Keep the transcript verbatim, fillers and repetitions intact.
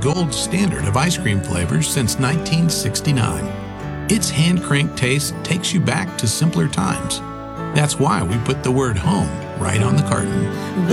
gold standard of ice cream flavors since nineteen sixty-nine. Its hand-cranked taste takes you back to simpler times. That's why we put the word home right on the carton.